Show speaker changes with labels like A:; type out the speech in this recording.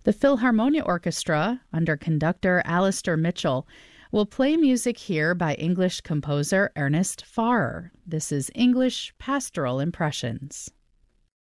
A: The Philharmonia Orchestra, under conductor Alistair Mitchell, will play music here by English composer Ernest Farrer. This is English Pastoral Impressions.